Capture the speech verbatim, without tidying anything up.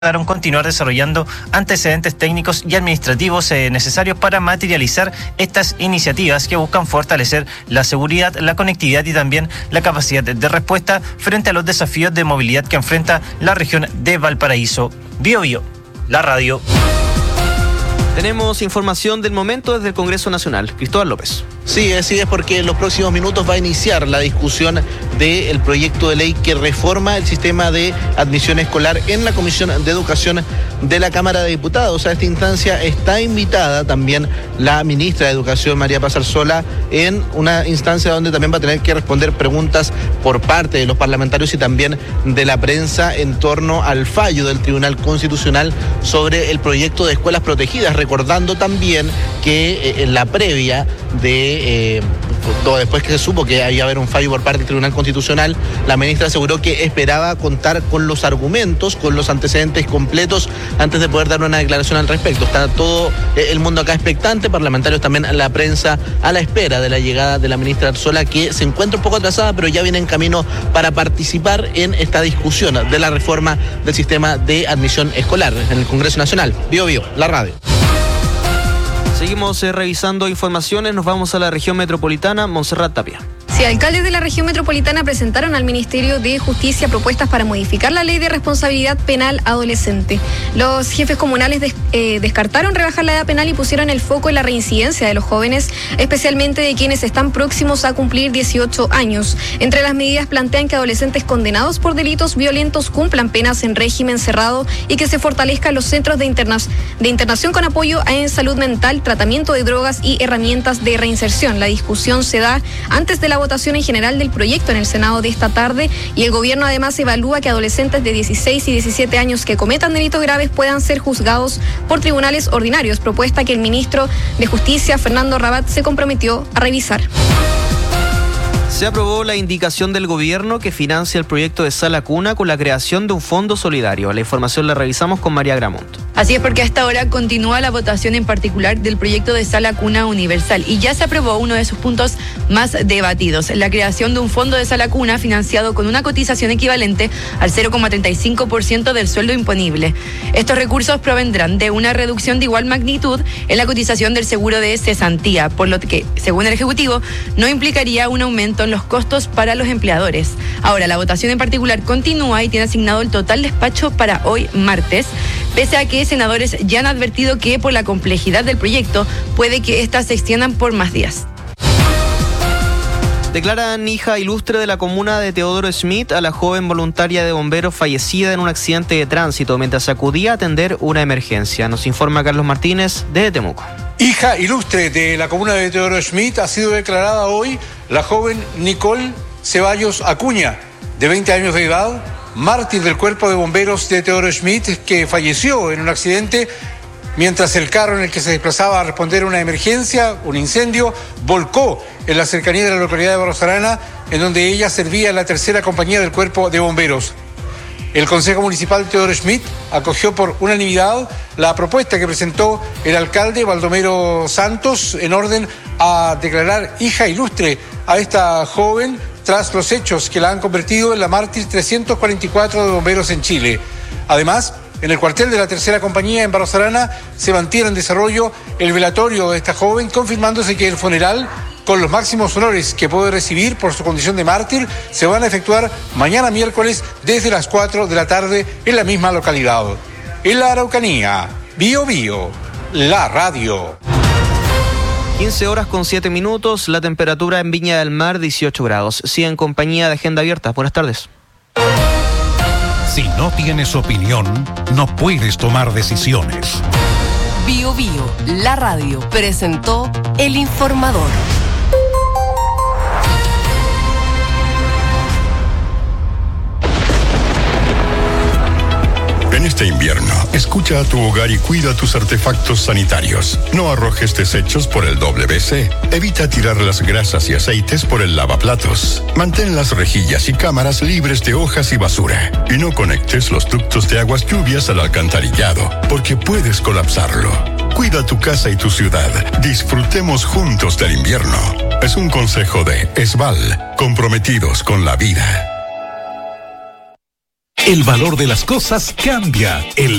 continuar desarrollando antecedentes técnicos y administrativos eh, necesarios para materializar estas iniciativas que buscan fortalecer la seguridad, la conectividad y también la capacidad de respuesta frente a los desafíos de movilidad que enfrenta la región de Valparaíso. Bio Bio, la radio. Tenemos información del momento desde el Congreso Nacional. Cristóbal López. Sí, así es, porque en los próximos minutos va a iniciar la discusión del proyecto de ley que reforma el sistema de admisión escolar en la Comisión de Educación de la Cámara de Diputados. A esta instancia está invitada también la ministra de Educación, María Paz Arzola, en una instancia donde también va a tener que responder preguntas por parte de los parlamentarios y también de la prensa en torno al fallo del Tribunal Constitucional sobre el proyecto de escuelas protegidas, recordando también que eh, en la previa de Eh, después que se supo que iba a haber un fallo por parte del Tribunal Constitucional, la ministra aseguró que esperaba contar con los argumentos, con los antecedentes completos antes de poder dar una declaración al respecto. Está todo el mundo acá expectante, parlamentarios también, la prensa a la espera de la llegada de la ministra Arzola, que se encuentra un poco atrasada, pero ya viene en camino para participar en esta discusión de la reforma del sistema de admisión escolar en el Congreso Nacional. Bio Bio, la radio. Seguimos eh, revisando informaciones, nos vamos a la región metropolitana. Montserrat Tapia. Sí, alcaldes de la región metropolitana presentaron al Ministerio de Justicia propuestas para modificar la ley de responsabilidad penal adolescente. Los jefes comunales des, eh, descartaron rebajar la edad penal y pusieron el foco en la reincidencia de los jóvenes, especialmente de quienes están próximos a cumplir dieciocho años. Entre las medidas plantean que adolescentes condenados por delitos violentos cumplan penas en régimen cerrado y que se fortalezcan los centros de, interna de internación con apoyo en salud mental, tratamiento de drogas y herramientas de reinserción. La discusión se da antes de la votación en general del proyecto en el Senado de esta tarde, y el gobierno además evalúa que adolescentes de dieciséis y diecisiete años que cometan delitos graves puedan ser juzgados por tribunales ordinarios, propuesta que el ministro de Justicia, Fernando Rabat, se comprometió a revisar. Se aprobó la indicación del gobierno que financia el proyecto de Sala Cuna con la creación de un fondo solidario. La información la revisamos con María Gramont. Así es, porque hasta ahora continúa la votación en particular del proyecto de Sala Cuna Universal y ya se aprobó uno de sus puntos más debatidos, la creación de un fondo de Sala Cuna financiado con una cotización equivalente al cero coma treinta y cinco por ciento del sueldo imponible. Estos recursos provendrán de una reducción de igual magnitud en la cotización del seguro de cesantía, por lo que, según el Ejecutivo, no implicaría un aumento en los costos para los empleadores. Ahora, la votación en particular continúa y tiene asignado el total despacho para hoy martes, pese a que senadores ya han advertido que por la complejidad del proyecto puede que éstas se extiendan por más días. Declaran hija ilustre de la comuna de Teodoro Schmidt a la joven voluntaria de bomberos fallecida en un accidente de tránsito mientras acudía a atender una emergencia. Nos informa Carlos Martínez desde Temuco. Hija ilustre de la comuna de Teodoro Schmidt ha sido declarada hoy la joven Nicole Ceballos Acuña, de veinte años de edad, mártir del cuerpo de bomberos de Teodoro Schmidt, que falleció en un accidente mientras el carro en el que se desplazaba a responder a una emergencia, un incendio, volcó en la cercanía de la localidad de Barros Arana, en donde ella servía en la tercera compañía del cuerpo de bomberos. El Consejo Municipal de Teodoro Schmidt acogió por unanimidad la propuesta que presentó el alcalde Baldomero Santos en orden a declarar hija ilustre a esta joven tras los hechos que la han convertido en la mártir trescientos cuarenta y cuatro de bomberos en Chile. Además, en el cuartel de la tercera compañía en Barros Arana se mantiene en desarrollo el velatorio de esta joven, confirmándose que el funeral, con los máximos honores que puede recibir por su condición de mártir, se van a efectuar mañana miércoles desde las cuatro de la tarde en la misma localidad. En la Araucanía, Bio Bio, la radio. quince horas con siete minutos, la temperatura en Viña del Mar dieciocho grados. Sí, en compañía de Agenda Abierta. Buenas tardes. Si no tienes opinión, no puedes tomar decisiones. Bio Bio, la radio, presentó El Informador. En este invierno, escucha a tu hogar y cuida tus artefactos sanitarios. No arrojes desechos por el doble C. Evita tirar las grasas y aceites por el lavaplatos. Mantén las rejillas y cámaras libres de hojas y basura. Y no conectes los ductos de aguas lluvias al alcantarillado, porque puedes colapsarlo. Cuida tu casa y tu ciudad. Disfrutemos juntos del invierno. Es un consejo de ESVAL, comprometidos con la vida. El valor de las cosas cambia. El